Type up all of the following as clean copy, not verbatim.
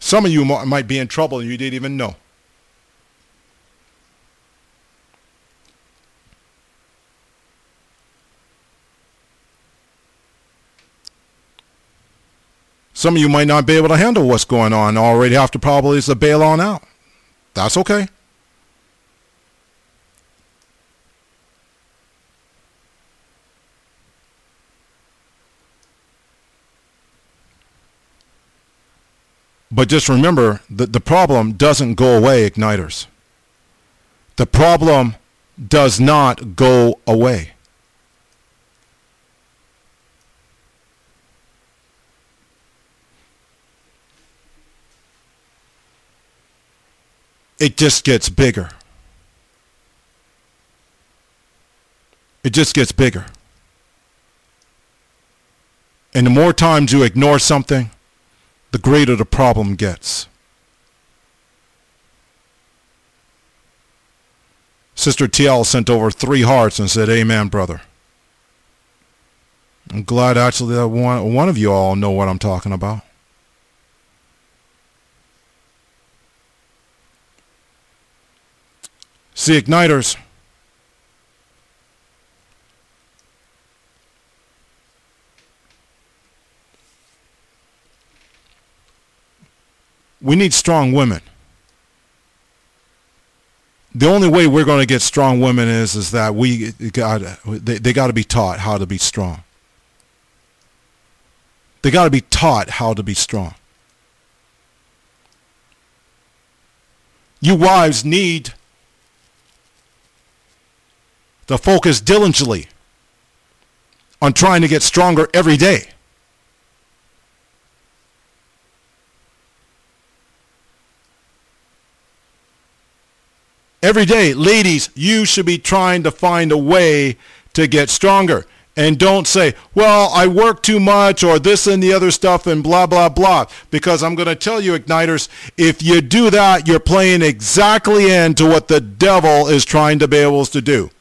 Some of you might be in trouble and you didn't even know. Some of you might not be able to handle what's going on. Already have to probably bail on out. That's okay. But just remember that the problem doesn't go away, Igniters. The problem does not go away. It just gets bigger. It just gets bigger. And the more times you ignore something, the greater the problem gets. Sister TL sent over 3 hearts and said, "Amen, brother." I'm glad actually that one of you all know what I'm talking about. See, Igniters, we need strong women. The only way we're going to get strong women is that they got to be taught how to be strong. They got to be taught how to be strong. You wives need to focus diligently on trying to get stronger every day. Every day, ladies, you should be trying to find a way to get stronger. And don't say, well, I work too much or this and the other stuff and blah, blah, blah. Because I'm going to tell you, Igniters, if you do that, you're playing exactly into what the devil is trying to be able to do.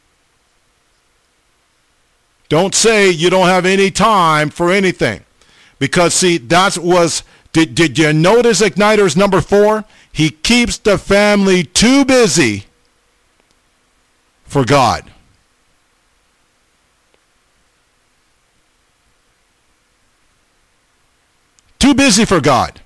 Don't say you don't have any time for anything. Because, see, did you notice Igniters number 4? He keeps the family too busy for God. Too busy for God.